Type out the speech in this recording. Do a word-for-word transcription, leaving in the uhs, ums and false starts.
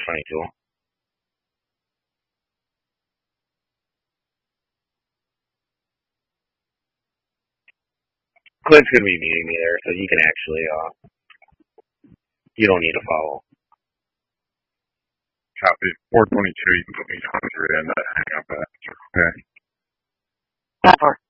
twenty-two. Clint's gonna be meeting me there, so you can actually, uh, you don't need to follow. Copy. four twenty-two, you can put me one hundred in that hang up after. Okay. That part.